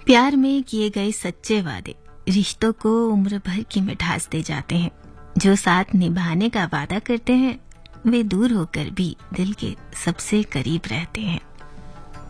प्यार में किए गए सच्चे वादे रिश्तों को उम्र भर की मिठास दे जाते हैं। जो साथ निभाने का वादा करते हैं वे दूर होकर भी दिल के सबसे करीब रहते हैं।